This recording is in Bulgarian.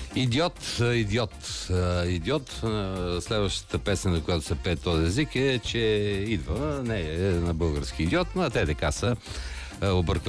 Идиот. Следващата песен, на която се пее този език, е, че идва, не е на български идиот, но те така са. Обърква